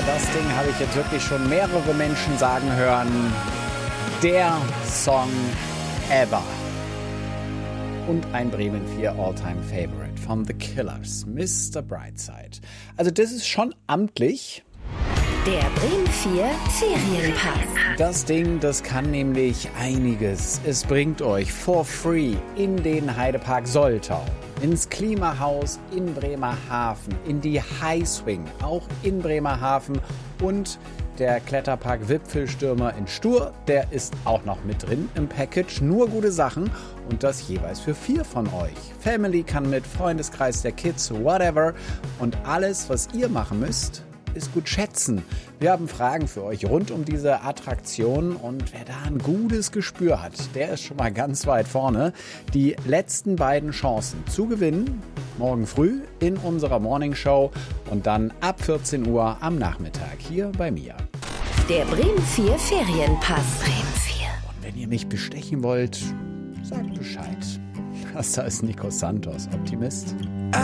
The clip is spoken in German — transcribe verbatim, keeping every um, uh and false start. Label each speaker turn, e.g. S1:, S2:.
S1: Das Ding habe ich jetzt wirklich schon mehrere Menschen sagen hören. Der Song ever. Und ein Bremen vier All-Time Favorite von The Killers, Mister Brightside. Also das ist schon amtlich.
S2: Der Bremen vier Ferienpass.
S1: Das Ding, das kann nämlich einiges. Es bringt euch for free in den Heidepark Soltau, ins Klimahaus in Bremerhaven, in die Highswing, auch in Bremerhaven und der Kletterpark Wipfelstürmer in Stur, der ist auch noch mit drin im Package. Nur gute Sachen und das jeweils für vier von euch. Family kann mit, Freundeskreis der Kids, whatever. Und alles, was ihr machen müsst, ist gut schätzen. Wir haben Fragen für euch rund um diese Attraktion und wer da ein gutes Gespür hat, der ist schon mal ganz weit vorne. Die letzten beiden Chancen zu gewinnen, morgen früh in unserer Morning Show und dann ab vierzehn Uhr am Nachmittag hier bei mir.
S2: Der Bremen vier Ferienpass. Bremen vier.
S1: Und wenn ihr mich bestechen wollt, sagt Bescheid. Das da ist Nico Santos, Optimist.